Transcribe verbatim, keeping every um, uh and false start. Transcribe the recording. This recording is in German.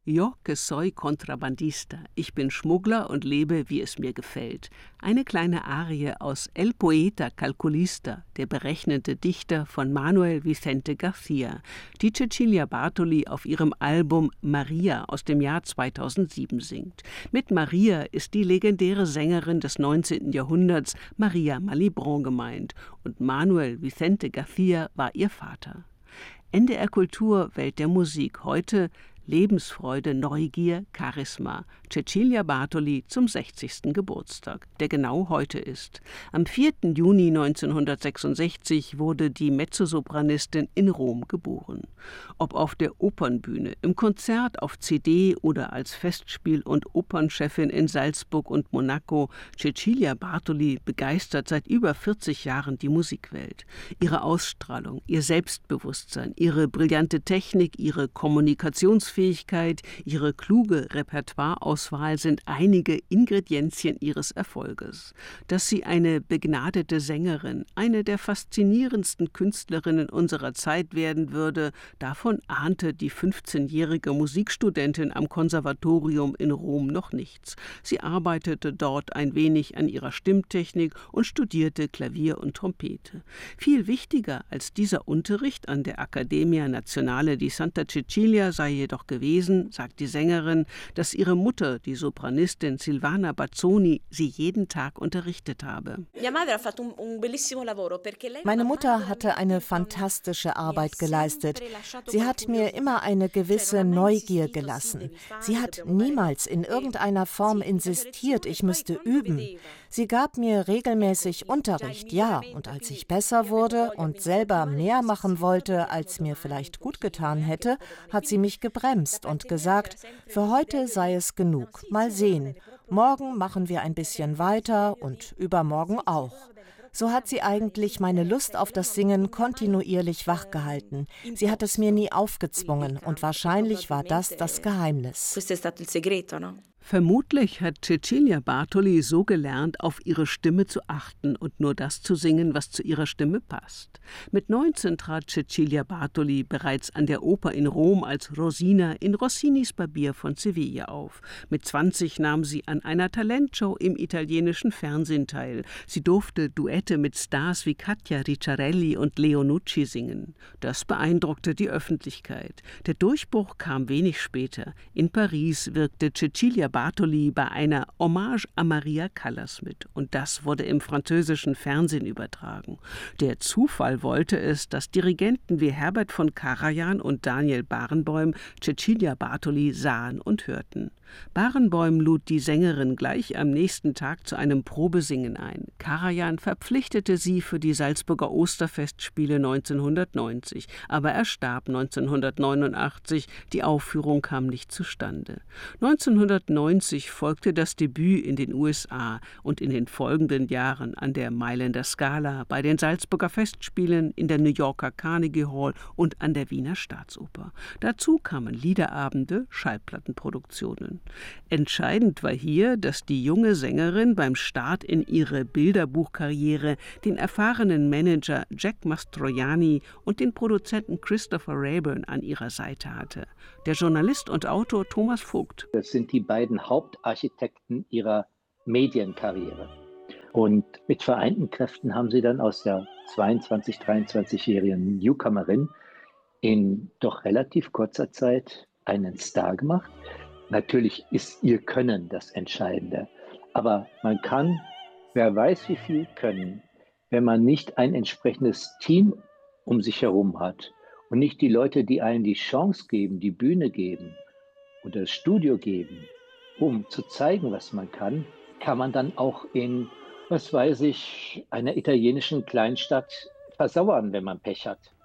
Yo que soy contrabandista. Ich bin Schmuggler und lebe, wie es mir gefällt. Eine kleine Arie aus El Poeta Calculista, der berechnete Dichter von Manuel Vicente García, die Cecilia Bartoli auf ihrem Album Maria aus dem Jahr zweitausendsieben singt. Mit Maria ist die legendäre Sängerin des neunzehnten Jahrhunderts Maria Malibran gemeint und Manuel Vicente García war ihr Vater. N D R Kultur, Welt der Musik, heute Lebensfreude, Neugier, Charisma. Cecilia Bartoli zum sechzigsten Geburtstag, der genau heute ist. Am vierten Juni neunzehnhundertsechsundsechzig wurde die Mezzosopranistin in Rom geboren. Ob auf der Opernbühne, im Konzert, auf C D oder als Festspiel- und Opernchefin in Salzburg und Monaco, Cecilia Bartoli begeistert seit über vierzig Jahren die Musikwelt. Ihre Ausstrahlung, ihr Selbstbewusstsein, ihre brillante Technik, ihre Kommunikationsfähigkeit, ihre kluge Repertoireauswahl sind einige Ingredienzien ihres Erfolges. Dass sie eine begnadete Sängerin, eine der faszinierendsten Künstlerinnen unserer Zeit werden würde, davon ahnte die fünfzehnjährige Musikstudentin am Konservatorium in Rom noch nichts. Sie arbeitete dort ein wenig an ihrer Stimmtechnik und studierte Klavier und Trompete. Viel wichtiger als dieser Unterricht an der Accademia Nazionale di Santa Cecilia sei jedoch gewesen, sagt die Sängerin, dass ihre Mutter, die Sopranistin Silvana Bazzoni, sie jeden Tag unterrichtet habe. Meine Mutter hatte eine fantastische Arbeit geleistet. Sie hat mir immer eine gewisse Neugier gelassen. Sie hat niemals in irgendeiner Form insistiert, ich müsste üben. Sie gab mir regelmäßig Unterricht, ja, und als ich besser wurde und selber mehr machen wollte, als mir vielleicht gut getan hätte, hat sie mich gebremst und gesagt, für heute sei es genug. Mal sehen. Morgen machen wir ein bisschen weiter und übermorgen auch. So hat sie eigentlich meine Lust auf das Singen kontinuierlich wachgehalten. Sie hat es mir nie aufgezwungen und wahrscheinlich war das das Geheimnis. Vermutlich hat Cecilia Bartoli so gelernt, auf ihre Stimme zu achten und nur das zu singen, was zu ihrer Stimme passt. Mit neunzehn trat Cecilia Bartoli bereits an der Oper in Rom als Rosina in Rossinis Barbier von Sevilla auf. Mit zwanzig nahm sie an einer Talentshow im italienischen Fernsehen teil. Sie durfte Duette mit Stars wie Katja Ricciarelli und Leo Nucci singen. Das beeindruckte die Öffentlichkeit. Der Durchbruch kam wenig später. In Paris wirkte Cecilia Bartoli bei einer Hommage à Maria Callas mit und das wurde im französischen Fernsehen übertragen. Der Zufall wollte es, dass Dirigenten wie Herbert von Karajan und Daniel Barenboim Cecilia Bartoli sahen und hörten. Barenboim lud die Sängerin gleich am nächsten Tag zu einem Probesingen ein. Karajan verpflichtete sie für die Salzburger Osterfestspiele neunzehnhundertneunzig, aber er starb neunzehnhundertneunundachtzig, die Aufführung kam nicht zustande. neunzehnhundertneunzig folgte das Debüt in den U S A und in den folgenden Jahren an der Mailänder Scala, bei den Salzburger Festspielen, in der New Yorker Carnegie Hall und an der Wiener Staatsoper. Dazu kamen Liederabende, Schallplattenproduktionen. Entscheidend war hier, dass die junge Sängerin beim Start in ihre Bilderbuchkarriere den erfahrenen Manager Jack Mastroianni und den Produzenten Christopher Rayburn an ihrer Seite hatte. Der Journalist und Autor Thomas Vogt. Das sind die beiden Hauptarchitekten ihrer Medienkarriere. Und mit vereinten Kräften haben sie dann aus der zweiundzwanzig-, dreiundzwanzigjährigen Newcomerin in doch relativ kurzer Zeit einen Star gemacht. Natürlich ist ihr Können das Entscheidende, aber man kann, wer weiß wie viel können, wenn man nicht ein entsprechendes Team um sich herum hat und nicht die Leute, die einem die Chance geben, die Bühne geben und das Studio geben, um zu zeigen, was man kann, kann man dann auch in, was weiß ich, einer italienischen Kleinstadt versauern, wenn man Pech hat.